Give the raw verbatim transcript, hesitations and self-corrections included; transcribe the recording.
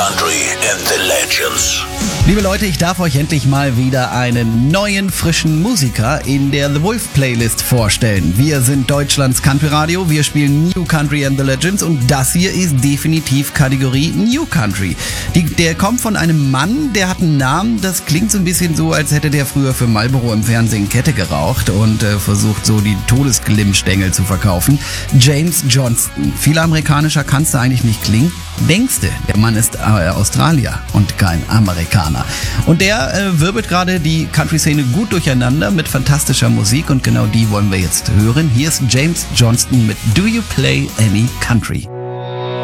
Country and the Legends. Liebe Leute, ich darf euch endlich mal wieder einen neuen, frischen Musiker in der The Wolf Playlist vorstellen. Wir sind Deutschlands Country Radio, wir spielen New Country and the Legends und das hier ist definitiv Kategorie New Country. Die, der kommt von einem Mann, der hat einen Namen, das klingt so ein bisschen so, als hätte der früher für Marlboro im Fernsehen Kette geraucht und äh, versucht so die Todesglimmstängel zu verkaufen. James Johnston. Viel amerikanischer kannst du eigentlich nicht klingen. Denkste, der Mann ist äh, Australier und kein Amerikaner. Und der äh, wirbelt gerade die Country-Szene gut durcheinander mit fantastischer Musik und genau die wollen wir jetzt hören. Hier ist James Johnston mit Do You Play Any Country?